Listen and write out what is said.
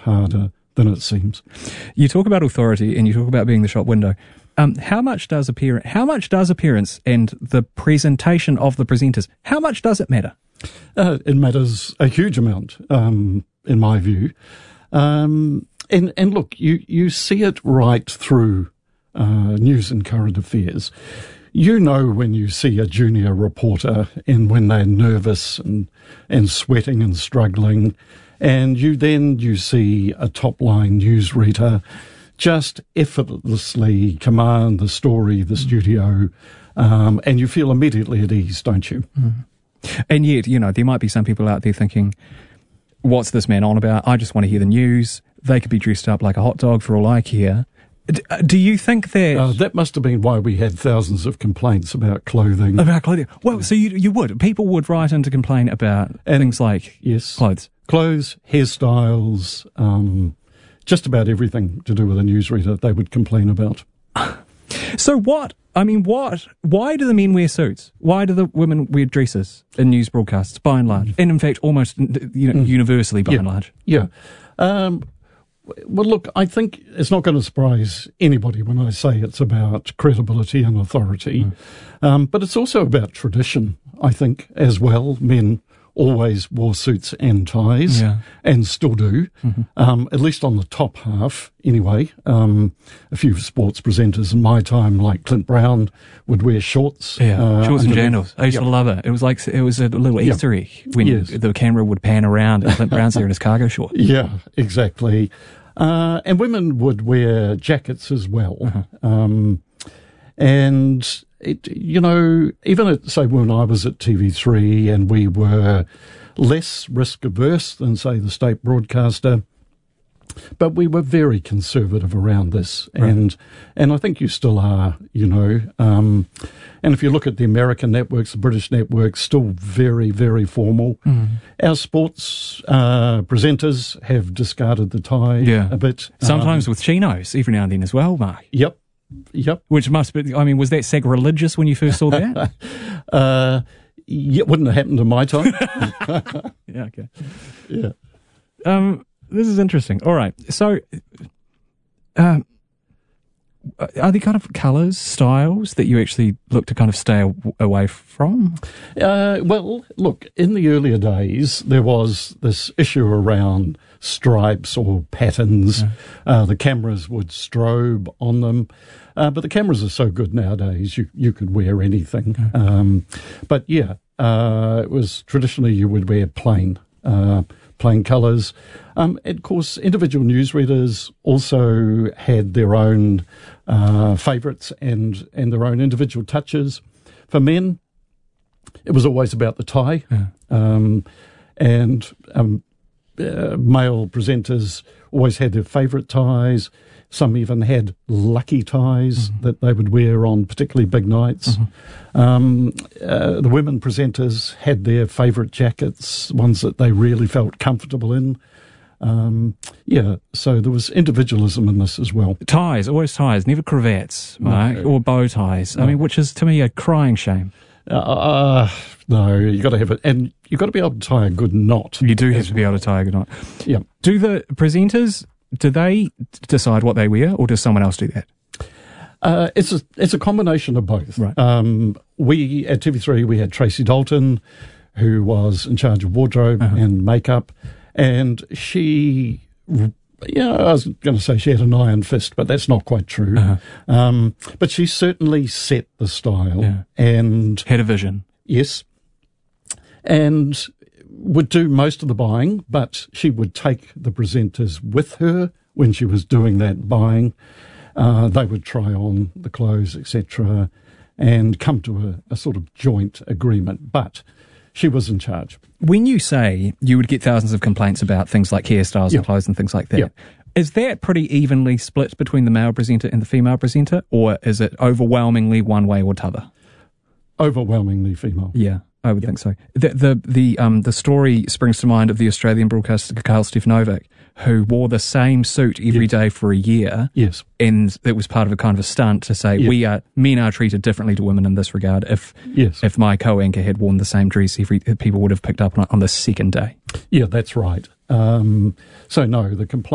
harder than it seems. You talk about authority and you talk about being the shop window. How much does appearance and the presentation of the presenters, how much does it matter? It matters a huge amount, in my view. And look, you see it right through news and current affairs. You know when you see a junior reporter and when they're nervous and sweating and struggling, and you see a top-line newsreader just effortlessly command the story, the studio, and you feel immediately at ease, don't you? Mm. And yet, there might be some people out there thinking, what's this man on about? I just want to hear the news. They could be dressed up like a hot dog for all I care. Do you think that... that must have been why we had thousands of complaints about clothing. About clothing. Well, so you would. People would write in to complain about things like clothes. Clothes, hairstyles, just about everything to do with a newsreader they would complain about. So why do the men wear suits? Why do the women wear dresses in news broadcasts, by and large? And in fact, almost universally, by and large. Yeah. Well, look, I think it's not going to surprise anybody when I say it's about credibility and authority, but it's also about tradition, I think, as well. Men always wore suits and ties, and still do, at least on the top half anyway. A few sports presenters in my time, like Clint Brown, would wear shorts. Shorts and jandals. I used to love it. It was a little Easter egg when the camera would pan around and Clint Brown's there in his cargo shorts. Yeah, exactly. And women would wear jackets as well. And even at, say, when I was at TV3 and we were less risk averse than, say, the state broadcaster, but we were very conservative around this. Right. And I think you still are, and if you look at the American networks, the British networks, still very, very formal. Our sports presenters have discarded the tie a bit. Sometimes with chinos every now and then as well, Mark. Yep. Which must be, was that sacrilegious when you first saw that? It wouldn't have happened in my time. Yeah, okay. Yeah. This is interesting. All right. So, are there kind of colours, styles that you actually look to kind of stay away from? Well, look, in the earlier days, there was this issue around stripes or patterns. The cameras would strobe on them. But the cameras are so good nowadays, you could wear anything. But it was traditionally you would wear plain colours. Of course, individual newsreaders also had their own favourites and their own individual touches. For men, it was always about the tie. Male presenters always had their favourite ties. Some even had lucky ties that they would wear on particularly big nights. The women presenters had their favourite jackets, ones that they really felt comfortable in. So there was individualism in this as well. Ties, always ties, never cravats, Mark, or bow ties. No. Which is to me a crying shame. No, you got to have it, and you got to be able to tie a good knot. You do have to be able to tie a good knot. Yeah. Do the presenters? Do they decide what they wear, or does someone else do that? It's a combination of both. Right. We at TV3 we had Tracy Dalton, who was in charge of wardrobe and makeup, and she. I was going to say she had an iron fist, but that's not quite true. But she certainly set the style and had a vision. Yes, and would do most of the buying, but she would take the presenters with her when she was doing that buying. They would try on the clothes, etc., and come to a sort of joint agreement. But she was in charge. When you say you would get thousands of complaints about things like hairstyles and clothes and things like that, is that pretty evenly split between the male presenter and the female presenter, or is it overwhelmingly one way or t'other? Overwhelmingly female. Yeah, I would think so. The story springs to mind of the Australian broadcaster Karl Stefanovic, who wore the same suit every day for a year. Yes. And it was part of a kind of a stunt to say men are treated differently to women in this regard. If my co-anchor had worn the same dress, people would have picked up on the second day. Yeah, that's right. So no, the complaint